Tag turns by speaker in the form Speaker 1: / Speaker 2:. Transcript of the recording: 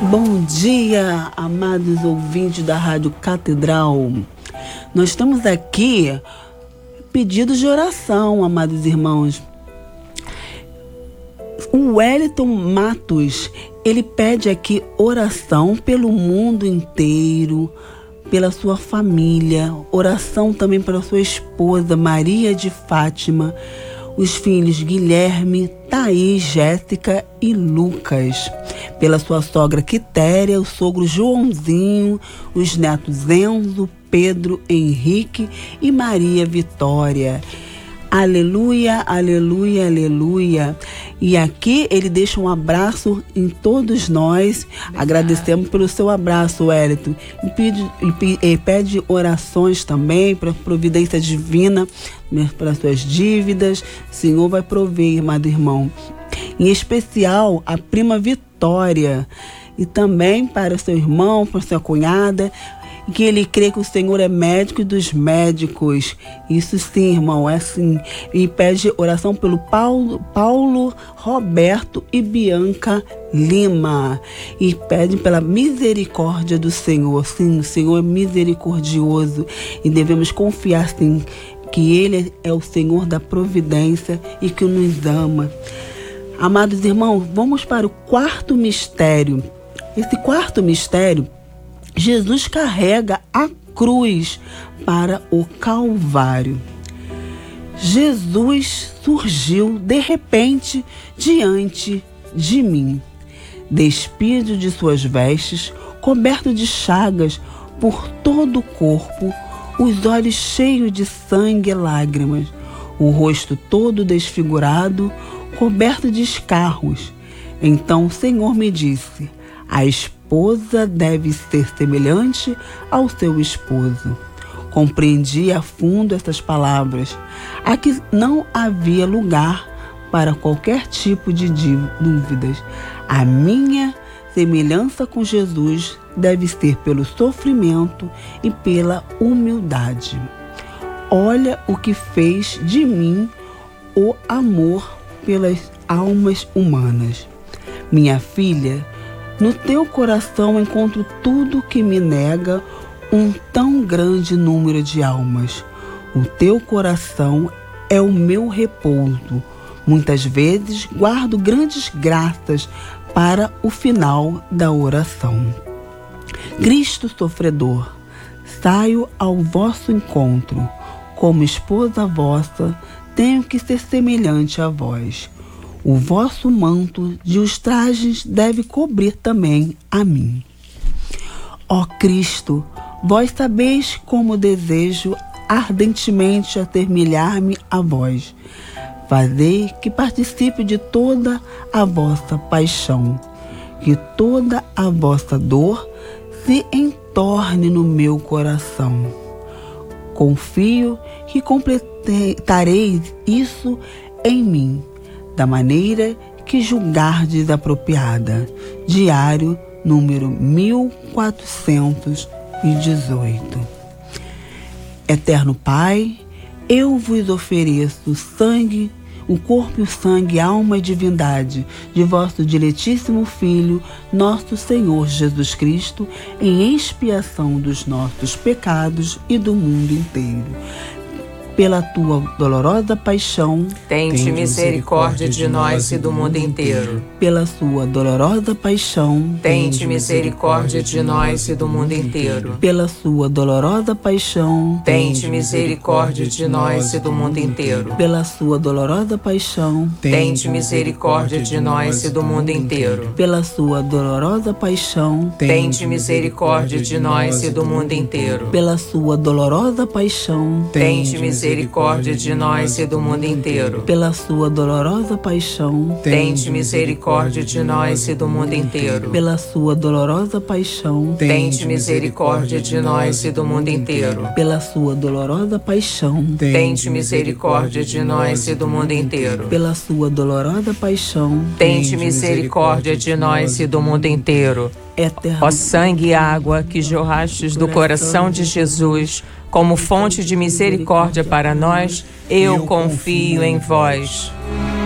Speaker 1: Bom dia, amados ouvintes da Rádio Catedral. Nós estamos aqui, pedidos de oração, amados irmãos. O Wellington Matos, ele pede aqui oração pelo mundo inteiro, pela sua família, oração também pela sua esposa Maria de Fátima, os filhos Guilherme, Thaís, Jéssica e Lucas, pela sua sogra Quitéria, o sogro Joãozinho, os netos Enzo, Pedro, Henrique e Maria Vitória. Aleluia, aleluia, aleluia. E aqui ele deixa um abraço em todos nós. Agradecemos pelo seu abraço, Wellington. E pede orações também para providência divina, para suas dívidas. O Senhor vai prover, amado irmão. Em especial, a prima Vitória. E também para o seu irmão, para a sua cunhada, que ele crê que o Senhor é médico dos médicos. Isso sim, irmão, é assim. E pede oração pelo Paulo Roberto e Bianca Lima. E pede pela misericórdia do Senhor. Sim, o Senhor é misericordioso e devemos confiar, sim, que Ele é o Senhor da providência e que nos ama. Amados irmãos, vamos para o quarto mistério. Esse quarto mistério, Jesus carrega a cruz para o Calvário. Jesus surgiu de repente diante de mim, despido de suas vestes, coberto de chagas por todo o corpo, os olhos cheios de sangue e lágrimas, o rosto todo desfigurado, coberto de escarros. Então o Senhor me disse: a esposa deve ser semelhante ao seu esposo. Compreendi a fundo essas palavras. Aqui não havia lugar para qualquer tipo de dúvidas. A minha semelhança com Jesus deve ser pelo sofrimento e pela humildade. Olha o que fez de mim o amor pelas almas humanas. Minha filha, no teu coração encontro tudo que me nega um tão grande número de almas. O teu coração é o meu repouso. Muitas vezes guardo grandes graças para o final da oração. Cristo sofredor, saio ao vosso encontro. Como esposa vossa, tenho que ser semelhante a vós. O vosso manto de ultrajes deve cobrir também a mim. Ó Cristo, vós sabeis como desejo ardentemente assemelhar-me a vós. Fazei que participe de toda a vossa paixão, que toda a vossa dor se entorne no meu coração. Confio que completareis isso em mim, da maneira que julgardes apropriada. Diário número 1418. Eterno Pai, eu vos ofereço o corpo e o sangue, alma e divindade de vosso diletíssimo Filho, nosso Senhor Jesus Cristo, em expiação dos nossos pecados e do mundo inteiro. Pela tua dolorosa paixão,
Speaker 2: tende misericórdia de nós e do mundo inteiro.
Speaker 1: Pela sua dolorosa paixão,
Speaker 2: tende misericórdia de nós e do mundo inteiro.
Speaker 1: Pela sua dolorosa paixão,
Speaker 2: tende misericórdia de nós e do mundo inteiro.
Speaker 1: Pela sua dolorosa paixão,
Speaker 2: tende misericórdia de nós e do mundo inteiro.
Speaker 1: Pela sua dolorosa paixão,
Speaker 2: tende misericórdia de nós e do mundo inteiro.
Speaker 1: Pela sua dolorosa paixão,
Speaker 2: tende misericórdia de nós e do mundo inteiro.
Speaker 1: Pela sua dolorosa paixão,
Speaker 2: tende misericórdia de nós e do mundo inteiro.
Speaker 1: Pela sua dolorosa paixão,
Speaker 2: tende misericórdia de nós e do mundo inteiro.
Speaker 1: Pela sua dolorosa paixão,
Speaker 2: tende misericórdia de nós e do mundo inteiro.
Speaker 1: Pela sua dolorosa paixão,
Speaker 2: tende misericórdia de nós e do mundo inteiro. Ó sangue e água que jorrastes do coração de Jesus como fonte de misericórdia para nós, eu confio em vós.